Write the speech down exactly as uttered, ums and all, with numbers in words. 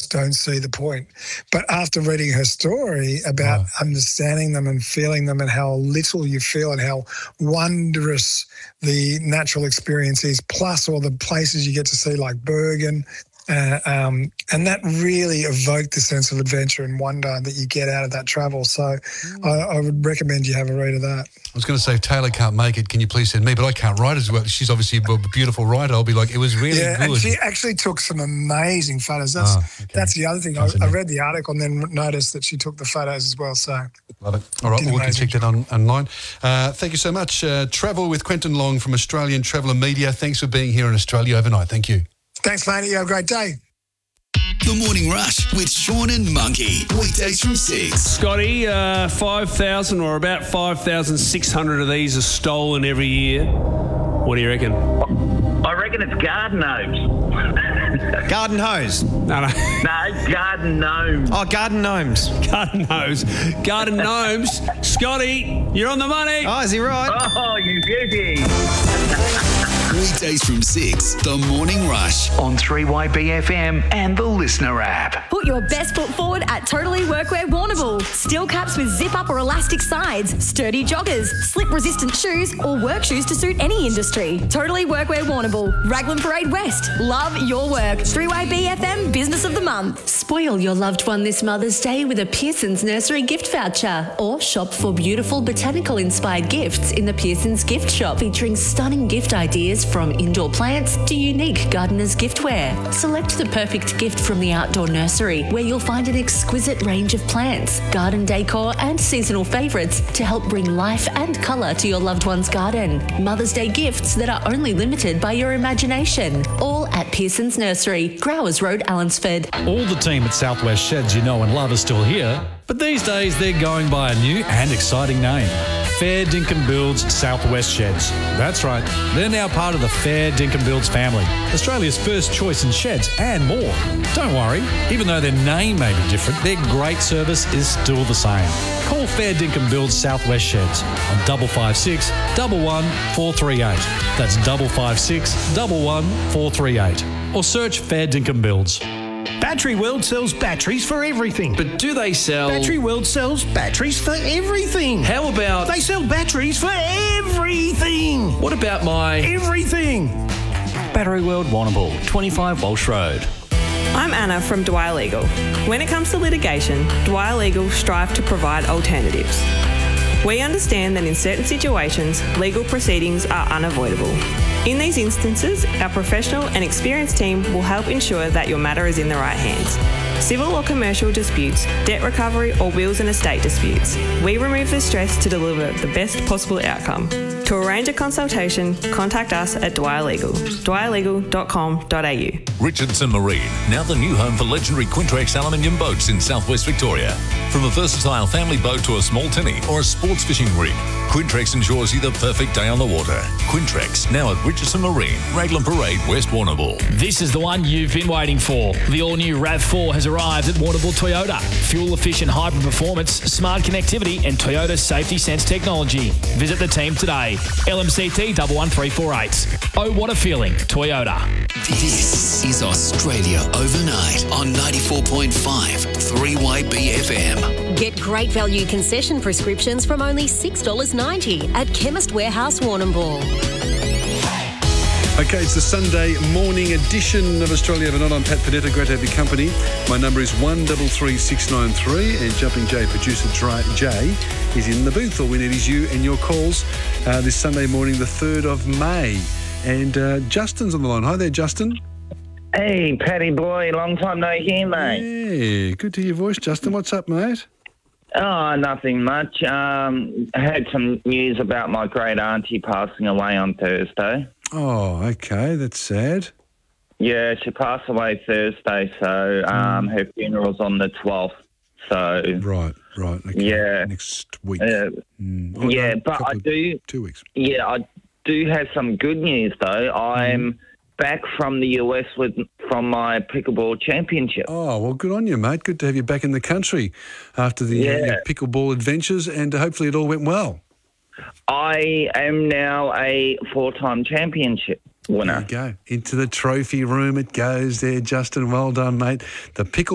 just don't see the point. But after reading her story about Wow. understanding them and feeling them and how little you feel and how wondrous the natural experience is, plus all the places you get to see like Bergen, uh, um, and that really evoked the sense of adventure and wonder that you get out of that travel. So mm. I, I would recommend you have a read of that. I was going to say, if Taylor can't make it, can you please send me? But I can't write as well. She's obviously a beautiful writer. I'll be like, it was really yeah, good. And she actually took some amazing photos. That's oh, okay. that's the other thing. I, I read the article and then noticed that she took the photos as well. So love it. All right, well, we can check that on online. Uh, thank you so much. Uh, Travel with Quentin Long from Australian Traveller Media. Thanks for being here in Australia overnight. Thank you. Thanks, mate. You have a great day. The Morning Rush with Sean and Monkey. Weekdays from six. Scotty, uh, five thousand or about five thousand six hundred of these are stolen every year. What do you reckon? I reckon it's garden gnomes. Garden hose? No, no. No, garden gnomes. Oh, garden gnomes. Garden gnomes. Garden gnomes. Scotty, you're on the money. Oh, is he right? Oh, you beauty. Weekdays from six, The Morning Rush. On three Y B F M and the Listener app. Put your best foot forward at Totally Workwear Warrnambool. Steel caps with zip-up or elastic sides, sturdy joggers, slip-resistant shoes or work shoes to suit any industry. Totally Workwear Warrnambool, Raglan Parade West. Love your work. three Y B F M Business of the Month. Spoil your loved one this Mother's Day with a Pearson's Nursery gift voucher, or shop for beautiful botanical-inspired gifts in the Pearson's Gift Shop, featuring stunning gift ideas from indoor plants to unique gardener's giftware. Select the perfect gift from the Outdoor Nursery, where you'll find an exquisite range of plants, garden decor and seasonal favourites to help bring life and colour to your loved one's garden. Mother's Day gifts that are only limited by your imagination. All at Pearson's Nursery, Growers Road, Allensford. All the team at Southwest Sheds you know and love are still here, but these days they're going by a new and exciting name. Fair Dinkum Builds Southwest Sheds. That's right, they're now part of the Fair Dinkum Builds family, Australia's first choice in sheds and more. Don't worry, even though their name may be different, their great service is still the same. Call Fair Dinkum Builds Southwest Sheds on double five six, double one, four three eight. That's double five six, double one, four three eight. Or search Fair Dinkum Builds. Battery World sells batteries for everything. But do they sell... Battery World sells batteries for everything. How about... They sell batteries for everything. What about my... Everything. Battery World Warrnambool, twenty-five Walsh Road. I'm Anna from Dwyer Legal. When it comes to litigation, Dwyer Legal strive to provide alternatives. We understand that in certain situations, legal proceedings are unavoidable. In these instances, our professional and experienced team will help ensure that your matter is in the right hands. Civil or commercial disputes, debt recovery or wills and estate disputes. We remove the stress to deliver the best possible outcome. To arrange a consultation, contact us at Dwyer Legal, dwyer legal dot com dot a u. Richardson Marine, now the new home for legendary Quintrex aluminium boats in southwest Victoria. From a versatile family boat to a small tinny or a sports fishing rig, Quintrex ensures you the perfect day on the water. Quintrex, now at Richardson Marine, Raglan Parade, West Warrnambool. This is the one you've been waiting for. The all-new RAV four has arrived at Warrnambool Toyota. Fuel-efficient hybrid performance, smart connectivity and Toyota Safety Sense technology. Visit the team today. L M C T one one three four eight. Oh, what a feeling. Toyota. This is Australia Overnight on ninety-four point five three Y B F M. Get great value concession prescriptions from only six dollars ninety at Chemist Warehouse Warrnambool. Okay, it's the Sunday morning edition of Australia Overnight. I'm Pat Panetta. Great to have your company. My number is one three three six nine three, and Jumping Jay, producer Jay, is in the booth. All we need is you and your calls uh, this Sunday morning, the third of May. And uh, Justin's on the line. Hi there, Justin. Hey, Paddy boy. Long time no hear, mate. Yeah, good to hear your voice, Justin. What's up, mate? Oh, nothing much. Um, I had some news about my great auntie passing away on Thursday. Oh, okay. That's sad. Yeah, she passed away Thursday, so um, her funeral's on the twelfth. So Right, right. Okay. Yeah. Next week. Uh, Mm. Oh, yeah, no, but I of, do... Two weeks. Yeah, I do have some good news, though. I'm mm. back from the U S with from my pickleball championship. Oh, well, good on you, mate. Good to have you back in the country after the Yeah. uh, your pickleball adventures, and uh, hopefully it all went well. I am now a four-time championship winner. There you go. Into the trophy room it goes there, Justin. Well done, mate. The pickle